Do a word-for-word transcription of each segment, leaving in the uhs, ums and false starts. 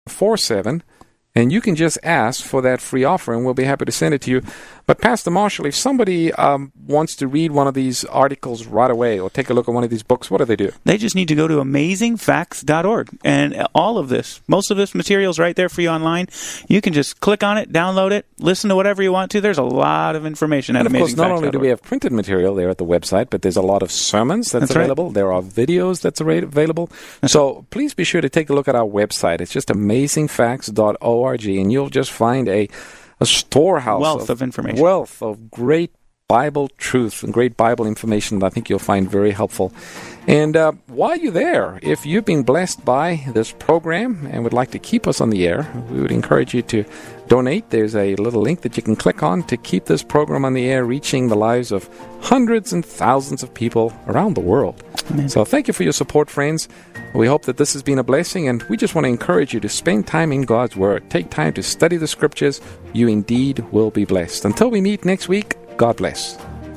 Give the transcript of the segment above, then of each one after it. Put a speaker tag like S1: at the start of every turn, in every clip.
S1: four seven, and you can just ask for that free offer, and we'll be happy to send it to you. But Pastor Marshall, if somebody um, wants to read one of these articles right away or take a look at one of these books, what do they do?
S2: They just need to go to amazing facts dot org. And all of this, most of this material is right there for you online. You can just click on it, download it, listen to whatever you want to. There's a lot of information at amazing facts dot org.
S1: And of course, not only do we have printed material there at the website, but there's a lot of sermons that's, that's available. Right. There are videos that's available. That's so right. Please be sure to take a look at our website. It's just amazing facts dot org, and you'll just find a a storehouse
S2: wealth
S1: of,
S2: of information,
S1: wealth of great Bible truth and great Bible information that I think you'll find very helpful. And uh, while you're there, if you've been blessed by this program and would like to keep us on the air, we would encourage you to donate. There's a little link that you can click on to keep this program on the air, reaching the lives of hundreds and thousands of people around the world. Amen. So thank you for your support, friends. We hope that this has been a blessing, and we just want to encourage you to spend time in God's Word. Take time to study the Scriptures. You indeed will be blessed. Until we meet next week, God bless.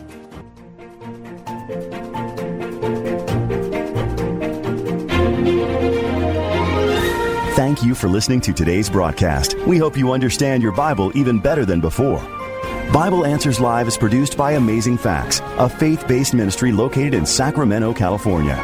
S3: Thank you for listening to today's broadcast. We hope you understand your Bible even better than before. Bible Answers Live is produced by Amazing Facts, a faith-based ministry located in Sacramento, California.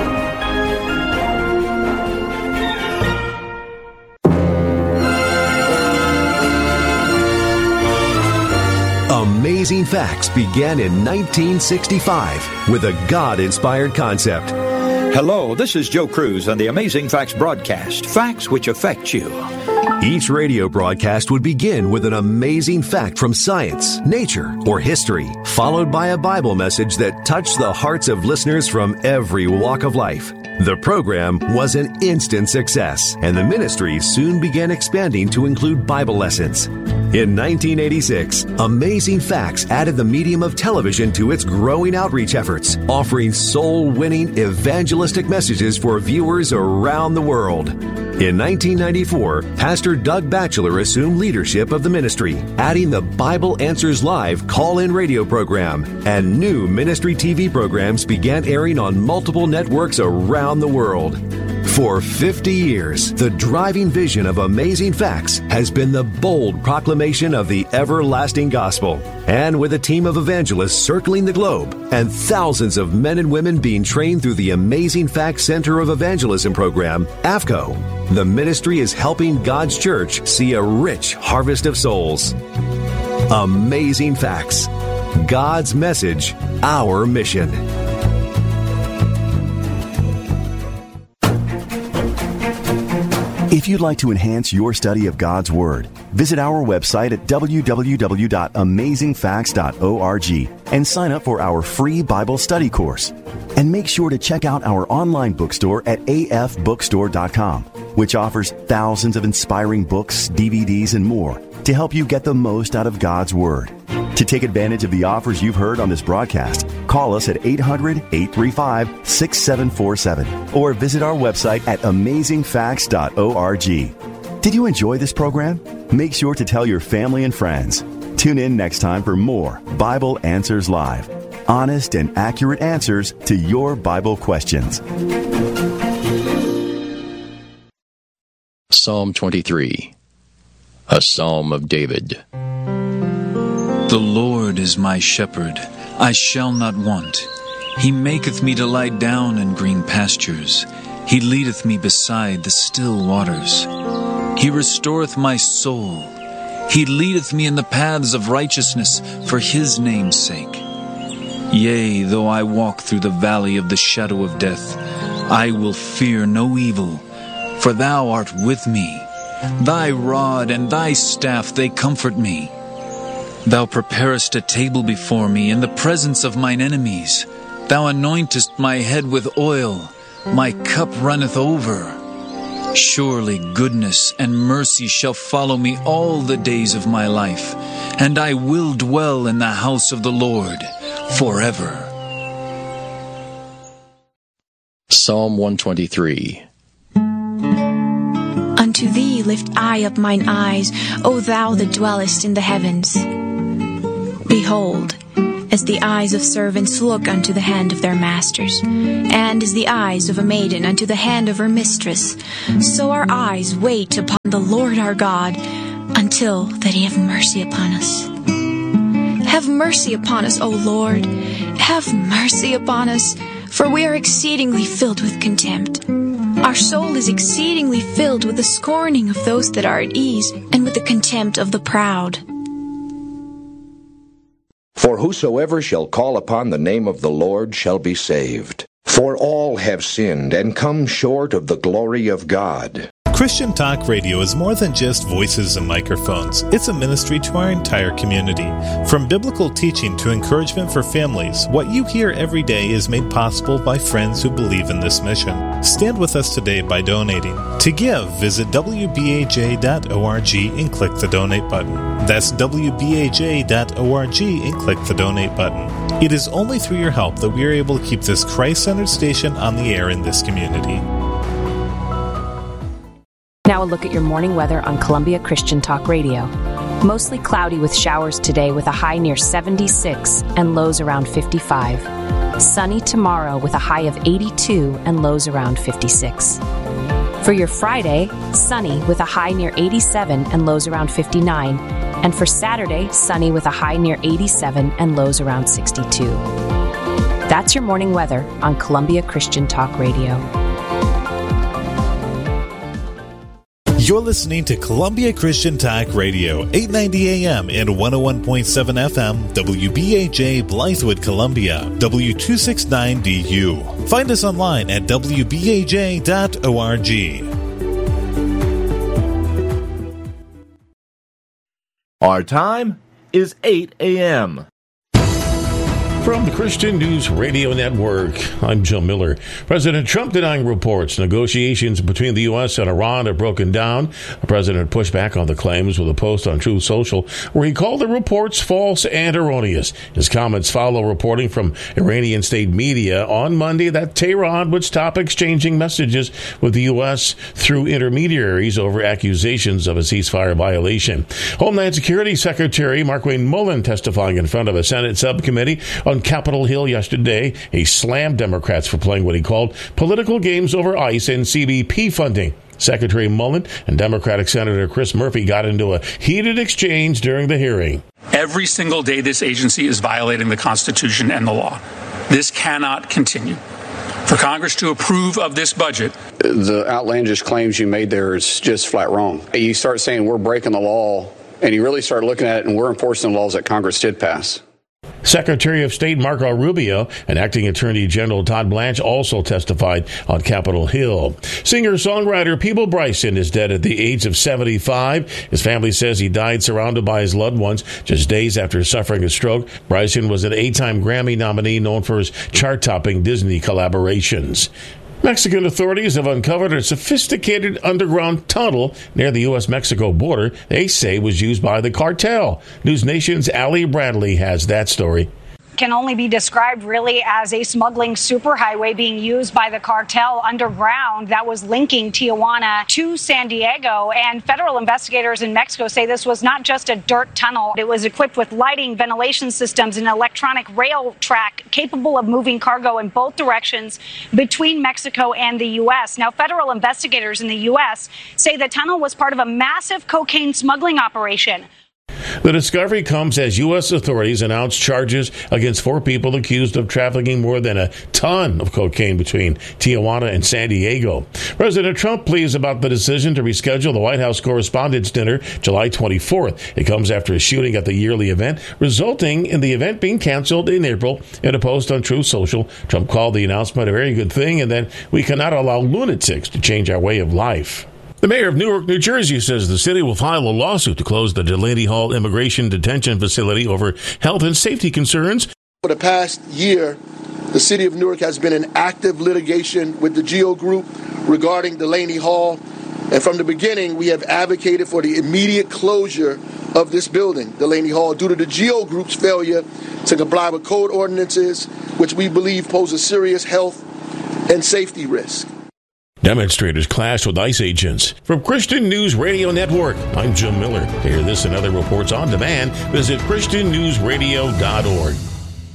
S4: Amazing Facts began in nineteen sixty-five with a God-inspired concept.
S5: Hello, this is Joe Cruz on the Amazing Facts broadcast, facts which affect you.
S4: Each radio broadcast would begin with an amazing fact from science, nature, or history, followed by a Bible message that touched the hearts of listeners from every walk of life. The program was an instant success, and the ministry soon began expanding to include Bible lessons. In nineteen eighty-six, Amazing Facts added the medium of television to its growing outreach efforts, offering soul-winning evangelistic messages for viewers around the world. In nineteen ninety-four, Pastor Doug Batchelor assumed leadership of the ministry, adding the Bible Answers Live call-in radio program, and new ministry T V programs began airing on multiple networks around the world. For fifty years, the driving vision of Amazing Facts has been the bold proclamation of the everlasting gospel. And with a team of evangelists circling the globe and thousands of men and women being trained through the Amazing Facts Center of Evangelism program, A F C O, the ministry is helping God's church see a rich harvest of souls. Amazing Facts. God's message, our mission.
S3: If you'd like to enhance your study of God's Word, visit our website at w w w dot amazing facts dot org and sign up for our free Bible study course. And make sure to check out our online bookstore at a f bookstore dot com, which offers thousands of inspiring books, D V Ds, and more to help you get the most out of God's Word. To take advantage of the offers you've heard on this broadcast, call us at eight hundred, eight three five, six seven four seven or visit our website at amazing facts dot org. Did you enjoy this program? Make sure to tell your family and friends. Tune in next time for more Bible Answers Live. Honest and accurate answers to your Bible questions.
S6: Psalm twenty-three, a Psalm of David.
S7: The Lord is my shepherd, I shall not want. He maketh me to lie down in green pastures. He leadeth me beside the still waters. He restoreth my soul. He leadeth me in the paths of righteousness for his name's sake. Yea, though I walk through the valley of the shadow of death, I will fear no evil, for thou art with me. Thy rod and thy staff, they comfort me. Thou preparest a table before me in the presence of mine enemies. Thou anointest my head with oil. My cup runneth over. Surely goodness and mercy shall follow me all the days of my life, and I will dwell in the house of the Lord forever.
S6: Psalm one twenty-three.
S8: Unto thee lift I up mine eyes, O thou that dwellest in the heavens. Behold, as the eyes of servants look unto the hand of their masters, and as the eyes of a maiden unto the hand of her mistress, so our eyes wait upon the Lord our God, until that he have mercy upon us. Have mercy upon us, O Lord. Have mercy upon us, for we are exceedingly filled with contempt. Our soul is exceedingly filled with the scorning of those that are at ease, and with the contempt of the proud.
S9: For whosoever shall call upon the name of the Lord shall be saved. For all have sinned and come short of the glory of God.
S10: Christian Talk Radio is more than just voices and microphones. It's a ministry to our entire community. From biblical teaching to encouragement for families, what you hear every day is made possible by friends who believe in this mission. Stand with us today by donating. To give, visit w b a j dot org and click the donate button. That's w b a j dot org and click the donate button. It is only through your help that we are able to keep this Christ-centered station on the air in this community.
S11: Now a look at your morning weather on Columbia Christian Talk Radio. Mostly cloudy with showers today with a high near seventy-six and lows around fifty-five. Sunny tomorrow with a high of eighty-two and lows around fifty-six. For your Friday, sunny with a high near eighty-seven and lows around fifty-nine. And for Saturday, sunny with a high near eighty-seven and lows around sixty-two. That's your morning weather on Columbia Christian Talk Radio.
S10: You're listening to Columbia Christian Talk Radio, eight ninety A M and one oh one point seven F M, W B A J, Blythewood, Columbia, W two sixty-nine D U. Find us online at w b a j dot org.
S12: Our time is eight A M From the Christian News Radio Network, I'm Joe Miller. President Trump denying reports negotiations between the U S and Iran have broken down. The president pushed back on the claims with a post on Truth Social where he called the reports false and erroneous. His comments follow reporting from Iranian state media on Monday that Tehran would stop exchanging messages with the U S through intermediaries over accusations of a ceasefire violation. Homeland Security Secretary Markwayne Mullin testifying in front of a Senate subcommittee on Capitol Hill yesterday. He slammed Democrats for playing what he called political games over ICE and C B P funding. Secretary Mullin and Democratic Senator Chris Murphy got into a heated exchange during the hearing.
S13: Every single day this agency is violating the Constitution and the law. This cannot continue. For Congress to approve of this budget.
S14: The outlandish claims you made there is just flat wrong. You start saying we're breaking the law, and you really start looking at it, and we're enforcing the laws that Congress did pass.
S12: Secretary of State Marco Rubio and Acting Attorney General Todd Blanche also testified on Capitol Hill. Singer-songwriter Peeble Bryson is dead at the age of seventy-five. His family says he died surrounded by his loved ones just days after suffering a stroke. Bryson was an eight-time Grammy nominee known for his chart-topping Disney collaborations. Mexican authorities have uncovered a sophisticated underground tunnel near the U S Mexico border they say was used by the cartel. News Nation's Allie Bradley has that story.
S15: Can only be described really as a smuggling superhighway being used by the cartel underground that was linking Tijuana to San Diego. And federal investigators in Mexico say this was not just a dirt tunnel. It was equipped with lighting, ventilation systems, and electronic rail track capable of moving cargo in both directions between Mexico and the U S. Now, federal investigators in the U S say the tunnel was part of a massive cocaine smuggling operation.
S12: The discovery comes as U S authorities announced charges against four people accused of trafficking more than a ton of cocaine between Tijuana and San Diego. President Trump pleads about the decision to reschedule the White House Correspondents' Dinner July twenty-fourth. It comes after a shooting at the yearly event, resulting in the event being canceled in April. In a post on Truth Social, Trump called the announcement a very good thing and that we cannot allow lunatics to change our way of life. The mayor of Newark, New Jersey says the city will file a lawsuit to close the Delaney Hall Immigration Detention Facility over health and safety concerns.
S16: For the past year, the city of Newark has been in active litigation with the GEO Group regarding Delaney Hall. And from the beginning, we have advocated for the immediate closure of this building, Delaney Hall, due to the GEO Group's failure to comply with code ordinances, which we believe pose a serious health and safety risk.
S12: Demonstrators clashed with ICE agents. From Christian News Radio Network, I'm Jim Miller. To hear this and other reports on demand, visit christian news radio dot org.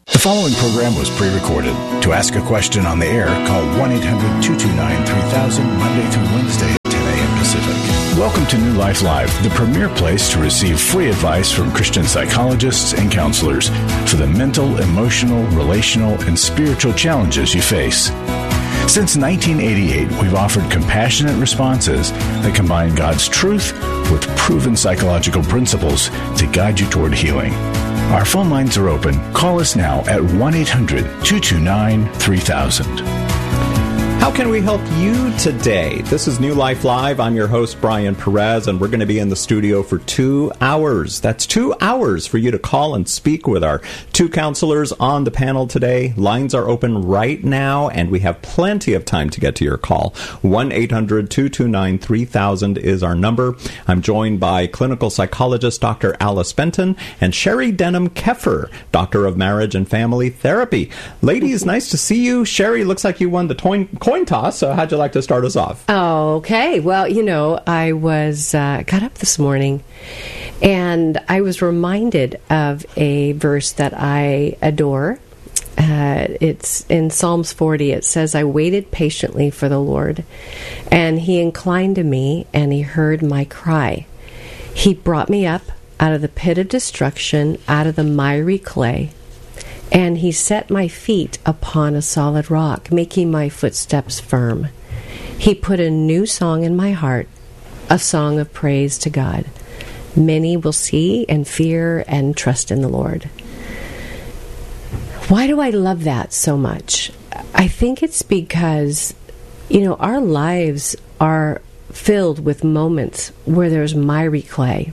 S17: The following program was pre-recorded. To ask a question on the air, call one eight hundred two two nine three thousand Monday through Wednesday at ten a.m. Pacific. Welcome to New Life Live, the premier place to receive free advice from Christian psychologists and counselors for the mental, emotional, relational, and spiritual challenges you face. Since nineteen eighty-eight, we've offered compassionate responses that combine God's truth with proven psychological principles to guide you toward healing. Our phone lines are open. Call us now at one eight hundred two two nine three thousand.
S18: How can we help you today? This is New Life Live. I'm your host, Brian Perez, and we're going to be in the studio for two hours. That's two hours for you to call and speak with our two counselors on the panel today. Lines are open right now, and we have plenty of time to get to your call. one eight hundred two two nine three thousand is our number. I'm joined by clinical psychologist Doctor Alice Benton and Sherry Denham Keffer, Doctor of Marriage and Family Therapy. Ladies, nice to see you. Sherry, looks like you won the coin coin toss, so how'd you like to start us off?
S19: Okay, well, you know, I was uh, got up this morning and I was reminded of a verse that I adore. Uh, it's in Psalms forty. It says, I waited patiently for the Lord, and he inclined to me, and he heard my cry. He brought me up out of the pit of destruction, out of the miry clay, and he set my feet upon a solid rock, making my footsteps firm. He put a new song in my heart, a song of praise to God. Many will see and fear and trust in the Lord. Why do I love that so much? I think it's because, you know, our lives are filled with moments where there's miry clay,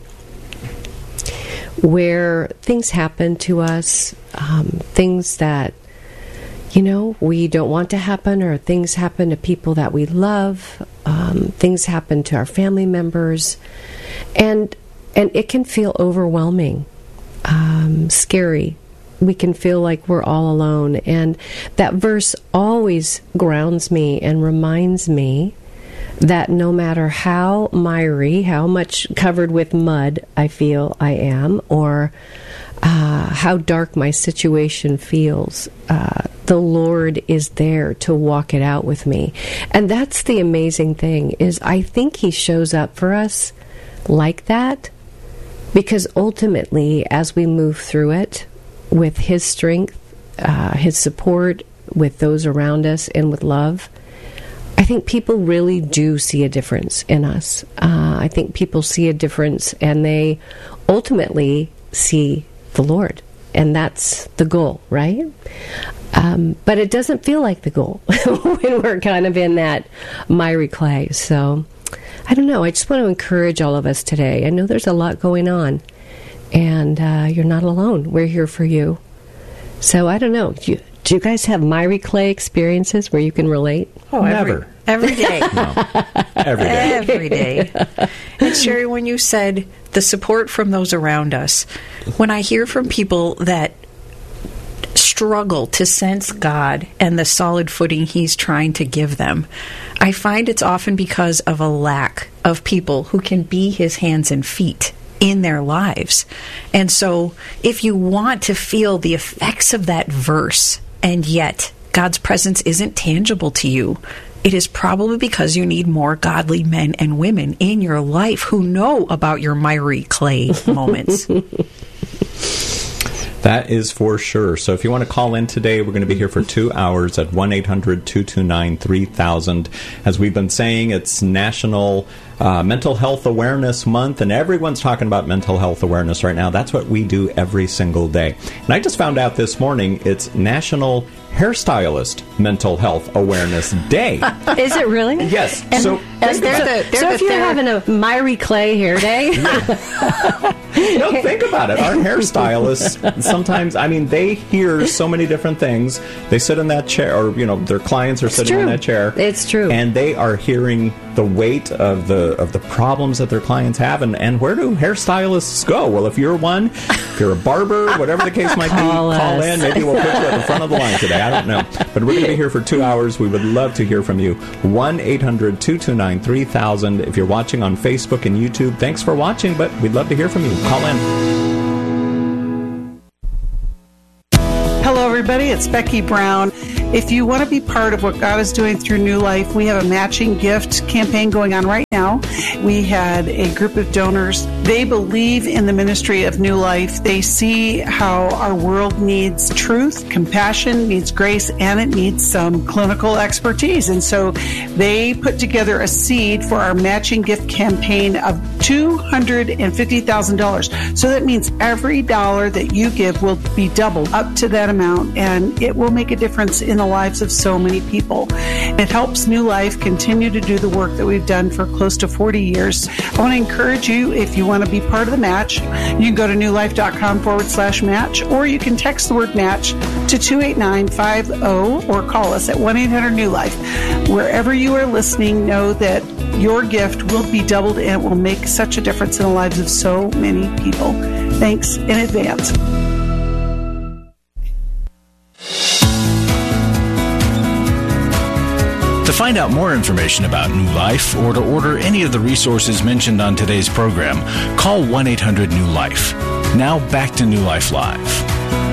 S19: where things happen to us, um, things that, you know, we don't want to happen, or things happen to people that we love, um, things happen to our family members, and and it can feel overwhelming, um, scary. We can feel like we're all alone, and that verse always grounds me and reminds me that no matter how miry, how much covered with mud I feel I am, or uh, how dark my situation feels, uh, the Lord is there to walk it out with me. And that's the amazing thing, is I think he shows up for us like that, because ultimately, as we move through it, with his strength, uh, his support, with those around us, and with love, I think people really do see a difference in us. Uh, I think people see a difference, and they ultimately see the Lord. And that's the goal, right? Um, but it doesn't feel like the goal when we're kind of in that miry clay. So, I don't know. I just want to encourage all of us today. I know there's a lot going on, and uh, you're not alone. We're here for you. So, I don't know. Do you, do you guys have miry clay experiences where you can relate?
S20: Oh,
S18: Never.
S20: Every, every day.
S18: No. Every day.
S20: Every day. And Sherry, when you said the support from those around us, when I hear from people that struggle to sense God and the solid footing he's trying to give them, I find it's often because of a lack of people who can be his hands and feet in their lives. And so if you want to feel the effects of that verse, and yet God's presence isn't tangible to you, it is probably because you need more godly men and women in your life who know about your miry clay moments.
S18: That is for sure. So if you want to call in today, we're going to be here for two hours at one eight hundred two two nine three thousand. As we've been saying, it's National uh, Mental Health Awareness Month, and everyone's talking about mental health awareness right now. That's what we do every single day. And I just found out this morning it's National Hairstylist Mental Health Awareness Day.
S19: Is it really?
S18: Yes.
S19: And,
S18: so
S19: and they're the, they're so the if you're having a miry clay hair day...
S18: No, think about it. Our hairstylists, sometimes, I mean, they hear so many different things. They sit in that chair, or, you know, their clients are
S19: it's
S18: sitting
S19: true.
S18: in that chair.
S19: It's true.
S18: And they are hearing the weight of the of the problems that their clients have. And, and where do hairstylists go? Well, if you're one, if you're a barber, whatever the case might
S19: call
S18: be,
S19: us.
S18: call in. Maybe we'll put you at the front of the line today. I don't know. But we're going to be here for two hours. We would love to hear from you. one eight hundred two two nine three thousand. If you're watching on Facebook and YouTube, thanks for watching, but we'd love to hear from you. Call in.
S21: everybody. It's Becky Brown. If you want to be part of what God is doing through New Life, we have a matching gift campaign going on right now. We had a group of donors. They believe in the ministry of New Life. They see how our world needs truth, compassion, needs grace, and it needs some clinical expertise. And so they put together a seed for our matching gift campaign of two hundred fifty thousand dollars. So that means every dollar that you give will be doubled up to that amount, and it will make a difference in the lives of so many people. It helps New Life continue to do the work that we've done for close to forty years. I want to encourage you, if you want to be part of the match, you can go to newlife.com forward slash match, or you can text the word match to two eight nine five zero or call us at one eight hundred new life. Wherever you are listening, know that your gift will be doubled and it will make such a difference in the lives of so many people. Thanks in advance.
S17: To find out more information about New Life or to order any of the resources mentioned on today's program, call one eight hundred new life. Now back to New Life Live.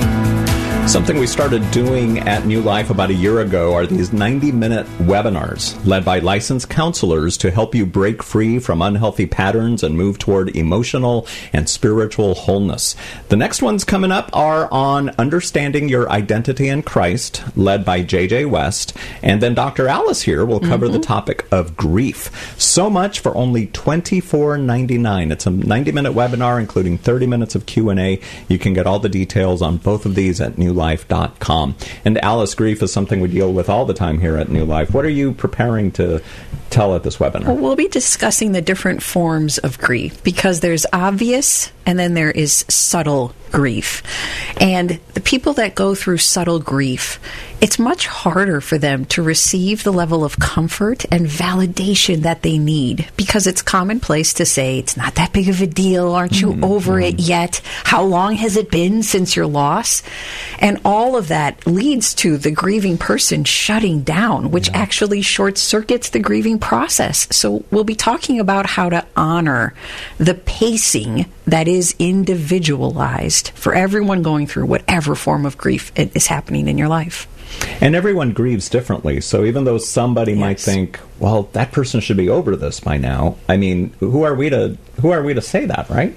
S18: Something we started doing at New Life about a year ago are these ninety-minute webinars led by licensed counselors to help you break free from unhealthy patterns and move toward emotional and spiritual wholeness. The next ones coming up are on understanding your identity in Christ, led by J J West, and then Doctor Alice here will cover mm-hmm. the topic of grief. So much for only twenty-four ninety-nine. It's a ninety-minute webinar, including thirty minutes of Q and A. You can get all the details on both of these at new life dot com. And Alice, grief is something we deal with all the time here at New Life. What are you preparing to tell at this webinar?
S20: Well, we'll be discussing the different forms of grief, because there's obvious and then there is subtle grief. And the people that go through subtle grief, it's much harder for them to receive the level of comfort and validation that they need, because it's commonplace to say, it's not that big of a deal. Aren't you mm-hmm. over it yet? How long has it been since your loss? And all of that leads to the grieving person shutting down, which yeah. actually short circuits the grieving process. So we'll be talking about how to honor the pacing that is individualized for everyone going through whatever form of grief is happening in your life.
S18: And everyone grieves differently. So even though somebody yes. might think, well, that person should be over this by now, I mean, who are we to who are we to say that, right?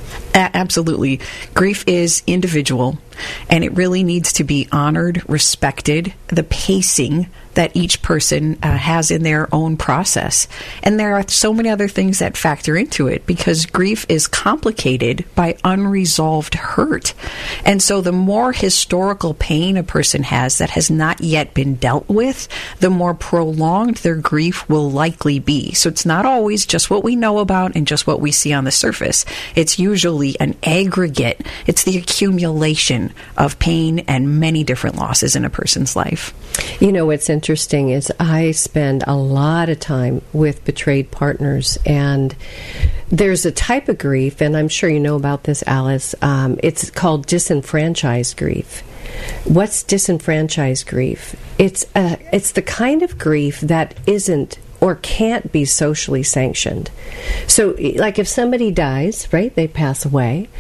S20: A- absolutely. Grief is individual, and it really needs to be honored, respected, the pacing that each person uh, has in their own process. And there are so many other things that factor into it, because grief is complicated by unresolved hurt. And so the more historical pain a person has that has not yet been dealt with, the more prolonged their grief will likely be. So it's not always just what we know about and just what we see on the surface. It's usually an aggregate. It's the accumulation of pain and many different losses in a person's life.
S19: You know, what's interesting is I spend a lot of time with betrayed partners, and there's a type of grief, and I'm sure you know about this, Alice. Um, it's called disenfranchised grief. What's disenfranchised grief? It's uh, it's the kind of grief that isn't or can't be socially sanctioned. So, like if somebody dies, right, they pass away,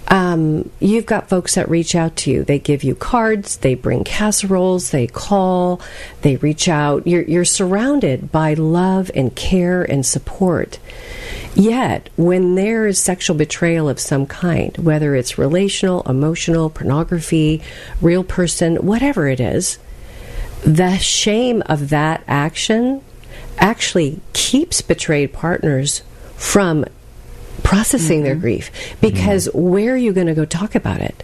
S19: um, you've got folks that reach out to you. They give you cards, they bring casseroles, they call, they reach out. You're, you're surrounded by love and care and support. Yet, when there is sexual betrayal of some kind, whether it's relational, emotional, pornography, real person, whatever it is, the shame of that action actually keeps betrayed partners from processing mm-hmm. their grief, because mm-hmm. where are you going to go talk about it?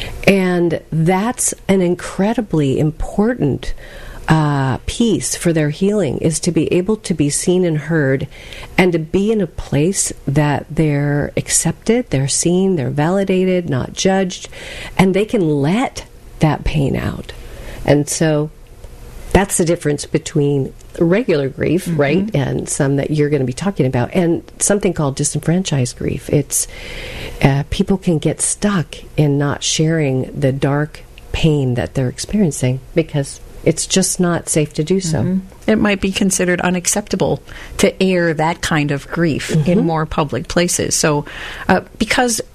S19: And that's an incredibly important uh, piece for their healing, is to be able to be seen and heard, and to be in a place that they're accepted, they're seen, they're validated, not judged, and they can let that pain out. And so that's the difference between regular grief, mm-hmm. right, and some that you're going to be talking about, and something called disenfranchised grief. It's uh, people can get stuck in not sharing the dark pain that they're experiencing because it's just not safe to do so.
S20: Mm-hmm. It might be considered unacceptable to air that kind of grief mm-hmm. in more public places. So, uh, because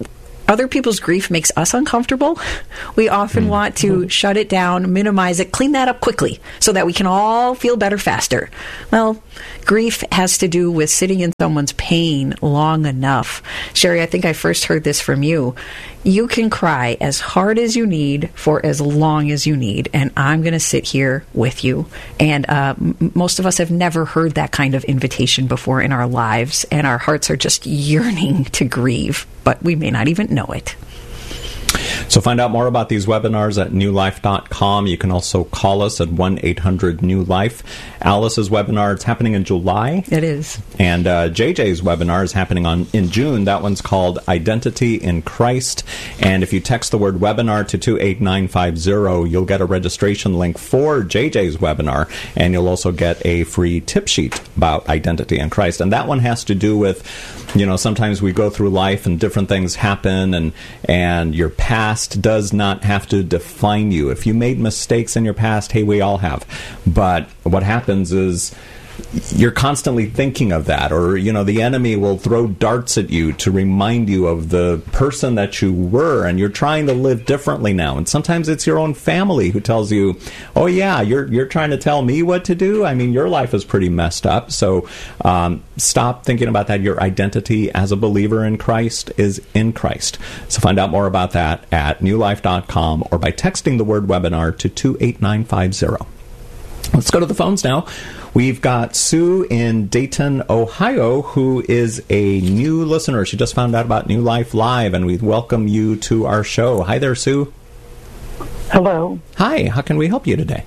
S20: other people's grief makes us uncomfortable, we often mm. want to shut it down, minimize it, clean that up quickly so that we can all feel better faster. Well, grief has to do with sitting in someone's pain long enough. Sherry, I think I first heard this from you. You can cry as hard as you need for as long as you need, and I'm going to sit here with you. And uh, m- most of us have never heard that kind of invitation before in our lives, and our hearts are just yearning to grieve, but we may not even know it.
S18: So find out more about these webinars at new life dot com. You can also call us at one eight hundred new life. Alice's webinar, it's happening in July.
S20: It is.
S18: And uh, J J's webinar is happening on in June. That one's called Identity in Christ. And if you text the word webinar to two eight nine five zero, you'll get a registration link for J J's webinar. And you'll also get a free tip sheet about identity in Christ. And that one has to do with, you know, sometimes we go through life and different things happen, and and your past does not have to define you. If you made mistakes in your past, hey, we all have. But what happens is you're constantly thinking of that, or, you know, the enemy will throw darts at you to remind you of the person that you were, and you're trying to live differently now. And sometimes it's your own family who tells you, oh, yeah, you're you're trying to tell me what to do? I mean, your life is pretty messed up. So um, stop thinking about that. Your identity as a believer in Christ is in Christ. So find out more about that at new life dot com or by texting the word webinar to two eight nine five zero. Let's go to the phones now. We've got Sue in Dayton, Ohio, who is a new listener. She just found out about New Life Live, and we welcome you to our show. Hi there, Sue.
S2: Hello.
S18: Hi. How can we help you today?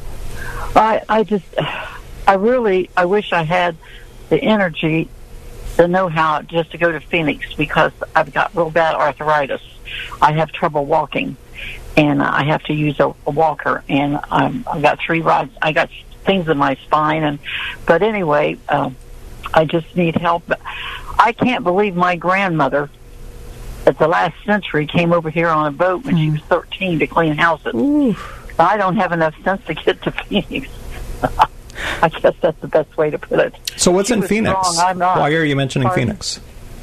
S2: I I just, I really, I wish I had the energy, the know-how just to go to Phoenix, because I've got real bad arthritis. I have trouble walking, and I have to use a, a walker, and um, I've got three rods. I got things in my spine, and but anyway, uh, I just need help. I can't believe my grandmother at the last century came over here on a boat when mm. she was thirteen to clean houses. Ooh. I don't have enough sense to get to Phoenix. I guess that's the best way to put it.
S18: So what's
S2: she
S18: in Phoenix?
S2: Strong, I'm not.
S18: Why are you mentioning
S2: Pardon?
S18: Phoenix?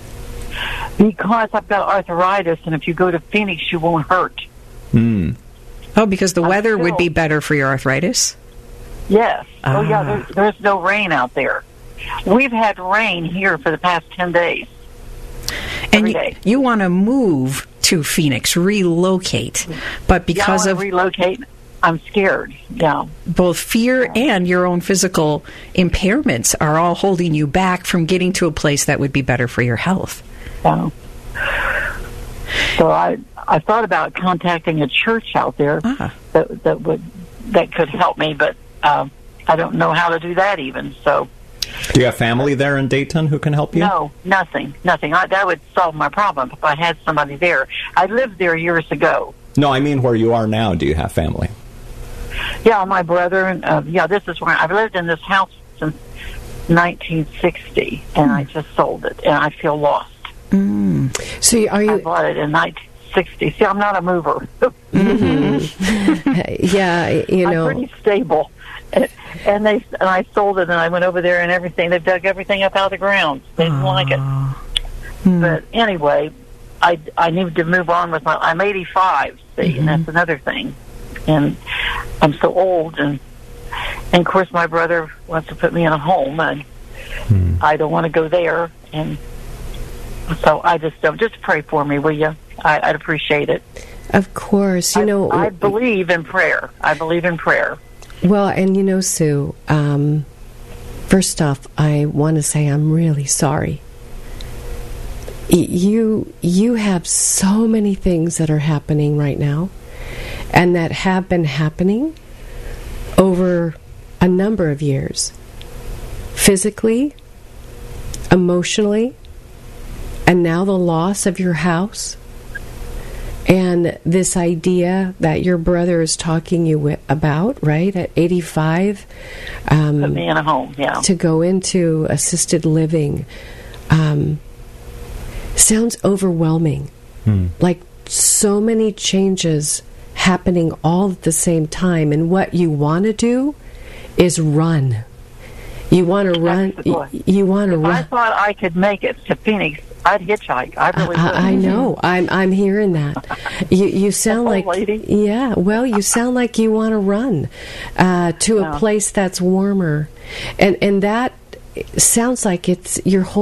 S2: Because I've got arthritis, and if you go to Phoenix, you won't hurt.
S18: Mm.
S20: Oh, because the
S2: I'm
S20: weather
S2: still,
S20: would be better for your arthritis?
S2: Yes.
S20: Ah.
S2: Oh, yeah, there's, there's no rain out there. We've had rain here for the past ten days.
S20: And you, you want to move to Phoenix, relocate, but because
S2: yeah, I
S20: of
S2: relocate, I'm scared. Yeah,
S20: both fear and your own physical impairments are all holding you back from getting to a place that would be better for your health.
S2: Yeah. So I I thought about contacting a church out there
S20: ah.
S2: that that would that could help me, but um, I don't know how to do that even. So.
S18: Do you have family there in Dayton who can help you?
S2: No, nothing, nothing. I, that would solve my problem if I had somebody there. I lived there years ago.
S18: No, I mean where you are now. Do you have family?
S2: Yeah, my brother. And uh, yeah, this is where I've lived in this house since nineteen sixty, and mm. I just sold it, and I feel lost.
S19: Mm. So are you?
S2: I bought it in nineteen sixty. See, I'm not a mover.
S19: Mm-hmm. Yeah, you know,
S2: I'm pretty stable. And they and I sold it, and I went over there and everything. They dug everything up out of the ground. They didn't like it.
S20: Hmm.
S2: But anyway, I, I need to move on with my. I'm eighty-five, see, mm-hmm. and that's another thing. And I'm so old, and and of course my brother wants to put me in a home, and hmm. I don't want to go there. And so I just don't. Just pray for me, will you? I, I'd appreciate it.
S19: Of course, you
S2: I,
S19: know.
S2: I believe in prayer. I believe in prayer.
S19: Well, and you know, Sue, um, first off, I want to say I'm really sorry. Y- you you have so many things that are happening right now, and that have been happening over a number of years. Physically, emotionally, and now the loss of your house. And this idea that your brother is talking you wi- about, right, at eighty-five, um,
S2: put me in a home, yeah,
S19: to go into assisted living, um, sounds overwhelming. Hmm. Like so many changes happening all at the same time, and what you want to do is run. You want to run? You, you want to run?
S2: I thought I could make it to Phoenix. I'd hitchhike. I really would.
S19: I, I know. I'm I'm hearing that. You you sound like
S2: lady.
S19: Yeah. Well, you sound like you want to run uh, to a
S2: No.
S19: place that's warmer, and and that sounds like it's your whole